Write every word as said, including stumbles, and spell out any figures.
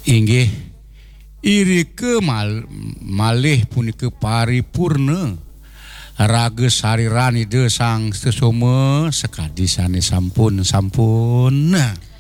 Inggih irike mal malih punika paripurna raga sarirani de sang sesoma sekadi sanes sampun sampun.